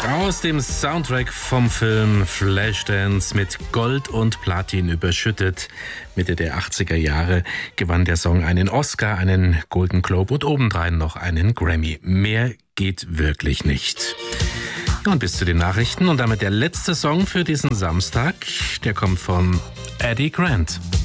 Aus dem Soundtrack vom Film Flashdance mit Gold und Platin überschüttet. Mitte der 80er Jahre gewann der Song einen Oscar, einen Golden Globe und obendrein noch einen Grammy. Mehr geht wirklich nicht. Und bis zu den Nachrichten und damit der letzte Song für diesen Samstag. Der kommt von Eddie Grant.